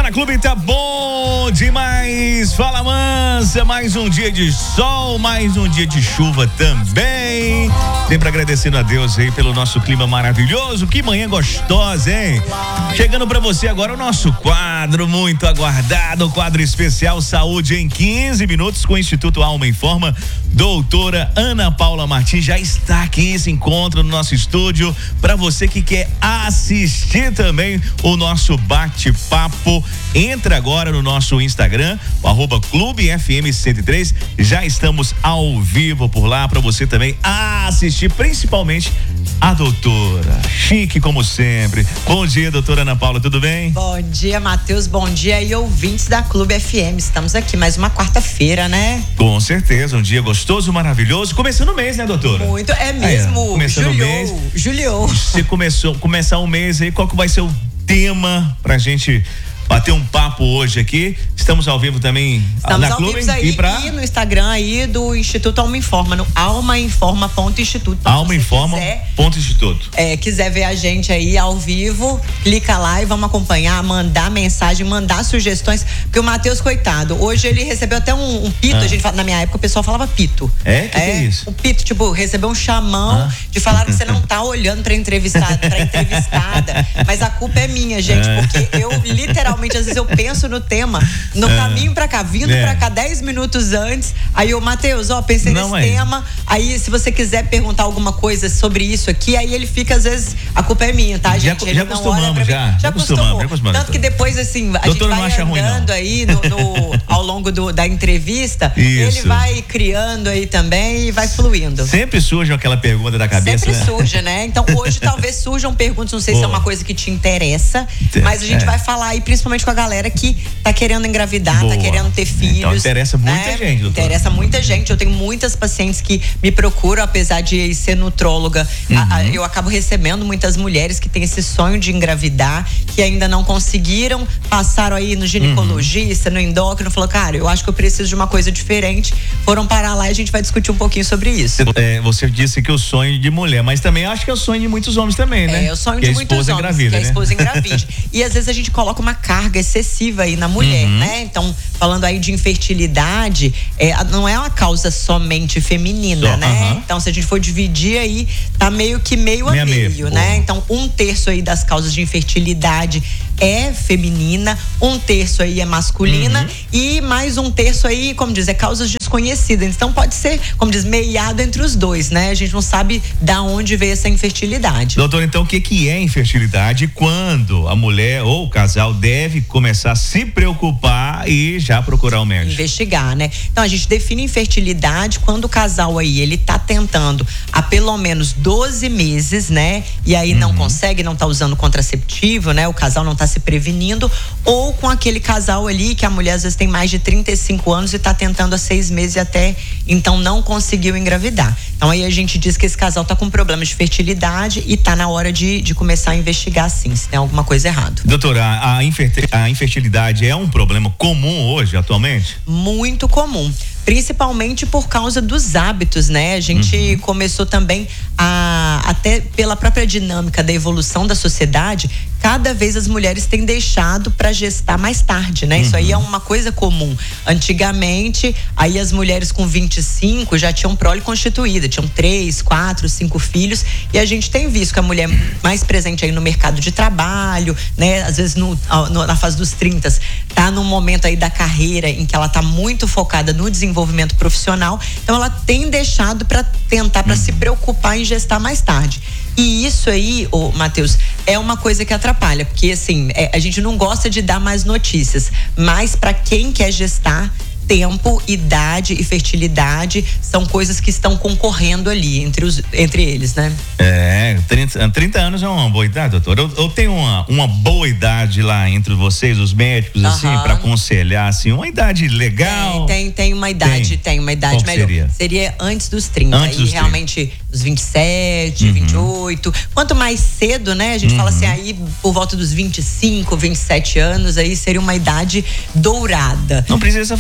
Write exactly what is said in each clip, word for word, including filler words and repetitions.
Tá na Clube, tá bom demais. Fala, mansa, mais um dia de sol, mais um dia de chuva também. Sempre agradecendo a Deus aí pelo nosso clima maravilhoso. Que manhã gostosa, hein? Chegando pra você agora o nosso quadro muito aguardado, o quadro especial Saúde em quinze minutos com o Instituto Alma Informa. Doutora Ana Paula Martins já está aqui, se encontra no nosso estúdio. Para você que quer assistir também o nosso bate-papo, entra agora no nosso Instagram, o arroba Clube F M cento e três. Já estamos ao vivo por lá para você também assistir, principalmente a doutora. Chique como sempre. Bom dia, doutora Ana Paula, tudo bem? Bom dia, Matheus. Bom dia e ouvintes da Clube F M. Estamos aqui mais uma quarta-feira, né? Com certeza, um dia gostoso, maravilhoso. Começando o mês, né, doutora? Muito, é mesmo. Aí, começando o mês. Juliou. Você começou, começar o mês aí, qual que vai ser o tema pra gente bater um papo hoje aqui? Estamos ao vivo também. Estamos na ao Clube vivo aí e, pra... e no Instagram aí do Instituto Alma Informa, no almainforma ponto instituto. Alma Informa ponto instituto. É, quiser ver a gente aí ao vivo, clica lá e vamos acompanhar, mandar mensagem, mandar sugestões, porque o Matheus, coitado, hoje ele recebeu até um, um pito, ah. a gente fala, na minha época o pessoal falava pito. É? Que é, que é isso? Um pito, tipo, recebeu um chamão ah. de falar que você não tá olhando pra entrevistada, pra entrevistada, mas a culpa é minha, gente, é. porque eu literalmente, às vezes eu penso no tema, no é. caminho pra cá, vindo é. pra cá dez minutos antes, aí eu, Matheus, ó, pensei não, nesse é. tema, aí se você quiser perguntar alguma coisa sobre isso aqui, aí ele fica, às vezes, a culpa é minha, tá, gente? Já, ele já não acostumamos, olha pra já. Mim. Já acostumamos, já acostumamos. Tanto que depois, assim, a doutora gente vai andando ruim, aí no, no, ao longo do, da entrevista, isso. ele vai criando aí também e vai fluindo. Sempre surge aquela pergunta da cabeça, Sempre né? surge, né? Então, hoje talvez surjam perguntas, não sei Boa. se é uma coisa que te interessa, mas a gente é. vai falar aí, principalmente com a galera que tá querendo engravidar, Boa. tá querendo ter filhos. Então interessa muita né? gente, doutora. Interessa muita gente. Eu tenho muitas pacientes que me procuram, apesar de ser nutróloga, uhum. a, a, eu acabo recebendo muitas mulheres que têm esse sonho de engravidar, que ainda não conseguiram, passaram aí no ginecologista, uhum. no endócrino, falou, cara, eu acho que eu preciso de uma coisa diferente. Foram parar lá e a gente vai discutir um pouquinho sobre isso. É, você disse que o sonho de mulher, mas também acho que é o sonho de muitos homens também, né? É, o sonho que de muitos homens, engravida, que né? a esposa engravide. E às vezes a gente coloca uma carga excessiva aí na mulher, uhum. né? Então, falando aí de infertilidade, é, não é uma causa somente feminina, Só, né? Uh-huh. Então, se a gente for dividir aí, tá meio que meio Meia a meio, meio né? Pô. Então, um terço aí das causas de infertilidade é feminina, um terço aí é masculina uhum. e mais um terço aí, como diz, é causas desconhecidas. Então, pode ser, como diz, meiado entre os dois, né? A gente não sabe da onde veio essa infertilidade. Doutor, então, o que que é infertilidade? Quando a mulher ou o casal deve começar a se preocupar e já procurar o médico? Investigar, né? Então, a gente define infertilidade quando o casal aí, ele tá tentando há pelo menos doze meses, né? E aí uhum. não consegue, não tá usando contraceptivo, né? O casal não tá se prevenindo, ou com aquele casal ali que a mulher às vezes tem mais de trinta e cinco anos e tá tentando há seis meses e até então não conseguiu engravidar. Então aí a gente diz que esse casal tá com problemas de fertilidade e tá na hora de, de começar a investigar sim, se tem alguma coisa errada. Doutora, a, a infertilidade é um problema comum hoje, atualmente? Muito comum. Principalmente por causa dos hábitos, né? A gente uhum. começou também a, até pela própria dinâmica da evolução da sociedade, cada vez as mulheres têm deixado para gestar mais tarde, né? Uhum. Isso aí é uma coisa comum. Antigamente, aí as mulheres com vinte e cinco já tinham prole constituída, tinham três, quatro, cinco filhos, e a gente tem visto que a mulher mais presente aí no mercado de trabalho, né? Às vezes no, no, na fase dos trinta, tá num momento aí da carreira em que ela tá muito focada no desenvolvimento desenvolvimento profissional, então ela tem deixado para tentar, para uhum. se preocupar em gestar mais tarde. E isso aí, ô, Matheus, é uma coisa que atrapalha, porque assim, é, a gente não gosta de dar mais notícias, mas para quem quer gestar, tempo, idade e fertilidade são coisas que estão concorrendo ali entre, os, entre eles, né? É, trinta, trinta anos é uma boa idade, doutor. Eu, eu tenho uma, uma boa idade lá entre vocês, os médicos, uhum. assim, para aconselhar, assim, uma idade legal. Tem, tem, tem uma idade, tem, tem uma idade Qual melhor. Seria? seria antes dos trinta. Antes aí dos realmente trinta. Os vinte e sete, uhum. vinte e oito. Quanto mais cedo, né? A gente uhum. fala assim, aí por volta dos vinte e cinco, vinte e sete anos, aí seria uma idade dourada. Não precisa fazer igual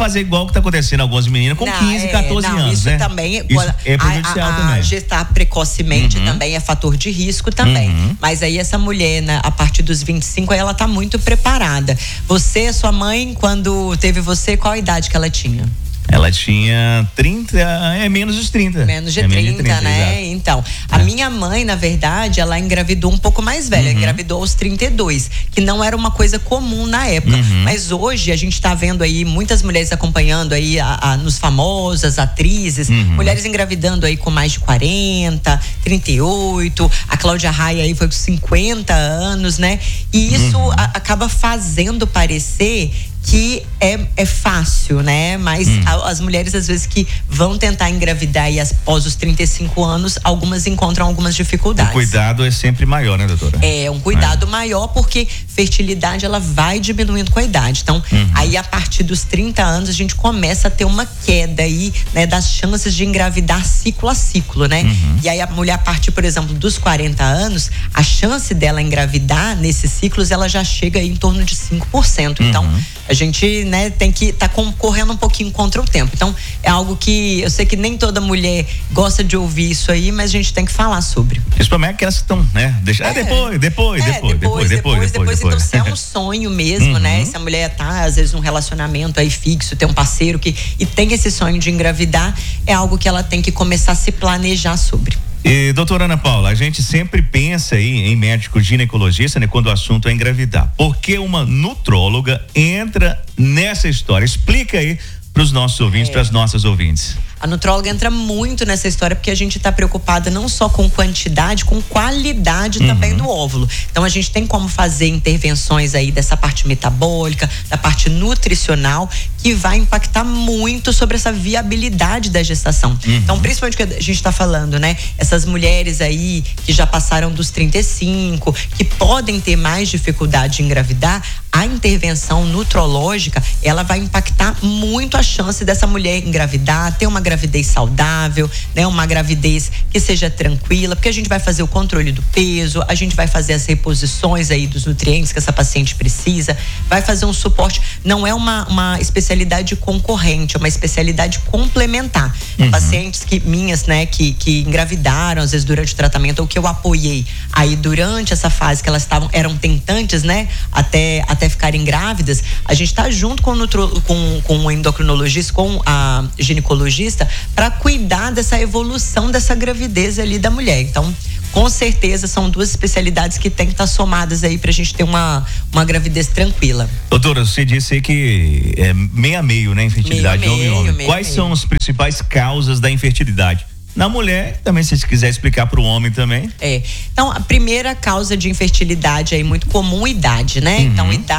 igual o que tá acontecendo em algumas meninas com não, quinze, quatorze não, anos, isso né? também, isso é prejudicial a, a, também. A gestar precocemente uhum. também é fator de risco também. Uhum. Mas aí essa mulher, né, a partir dos vinte e cinco, aí ela tá muito preparada. Você, sua mãe, quando teve você, qual a idade que ela tinha? Ela tinha trinta, é menos dos trinta. Menos de, é trinta, menos de trinta, né? Exato. Então, a é. minha mãe, na verdade, ela engravidou um pouco mais velha, uhum. engravidou aos trinta e dois, que não era uma coisa comum na época. Uhum. Mas hoje a gente tá vendo aí muitas mulheres acompanhando aí a, a, nos famosas, atrizes, uhum. mulheres engravidando aí com mais de quarenta, trinta e oito, a Cláudia Raia aí foi com cinquenta anos, né? E isso uhum. a, acaba fazendo parecer que é, é fácil, né? Mas hum. a, as mulheres, às vezes, que vão tentar engravidar e após os trinta e cinco anos, algumas encontram algumas dificuldades. O cuidado é sempre maior, né, doutora? É, um cuidado é. maior, porque fertilidade, ela vai diminuindo com a idade. Então, uhum. aí, a partir dos trinta anos, a gente começa a ter uma queda aí, né? Das chances de engravidar ciclo a ciclo, né? Uhum. E aí, a mulher, a partir, por exemplo, dos quarenta anos, a chance dela engravidar nesses ciclos, ela já chega aí em torno de cinco por cento. Uhum. Então, a gente, né, tem que estar tá correndo um pouquinho contra o tempo. Então, é algo que eu sei que nem toda mulher gosta de ouvir isso aí, mas a gente tem que falar sobre. Principalmente aquelas que estão, né? Deixa, é. Ah, depois, depois, é, depois, depois, depois, depois, depois, depois. Então, se é um sonho mesmo, uhum. né? Se a mulher tá, às vezes, num relacionamento aí fixo, tem um parceiro que e tem esse sonho de engravidar, é algo que ela tem que começar a se planejar sobre. E, doutora Ana Paula, a gente sempre pensa aí em médico ginecologista, né, quando o assunto é engravidar. Por que uma nutróloga entra nessa história? Explica aí para os nossos ouvintes, é. para as nossas ouvintes. A nutróloga entra muito nessa história porque a gente está preocupada não só com quantidade, com qualidade uhum. também do óvulo. Então a gente tem como fazer intervenções aí dessa parte metabólica, da parte nutricional, que vai impactar muito sobre essa viabilidade da gestação. Uhum. Então, principalmente que a gente está falando, né? Essas mulheres aí que já passaram dos trinta e cinco, que podem ter mais dificuldade de engravidar, a intervenção nutrológica, ela vai impactar muito a chance dessa mulher engravidar, ter uma gravidez saudável, né? Uma gravidez que seja tranquila, porque a gente vai fazer o controle do peso, a gente vai fazer as reposições aí dos nutrientes que essa paciente precisa, vai fazer um suporte, não é uma, uma especialidade concorrente, é uma especialidade complementar. Uhum. Pacientes que, minhas, né, que, que engravidaram, às vezes durante o tratamento, ou que eu apoiei aí durante essa fase que elas estavam, eram tentantes, né, até, até ficarem grávidas, a gente tá junto com o, nutro, com, com o endocrinologista, com a ginecologista, para cuidar dessa evolução dessa gravidez ali da mulher. Então, com certeza são duas especialidades que tem que estar somadas aí pra gente ter uma, uma gravidez tranquila. Doutora, você disse aí que é meio a meio, né, infertilidade meio, homem e homem. Meio, Quais meio. são as principais causas da infertilidade? Na mulher, também, se você quiser explicar para o homem também. É. Então, a primeira causa de infertilidade aí muito comum, idade, né? Uhum. Então, idade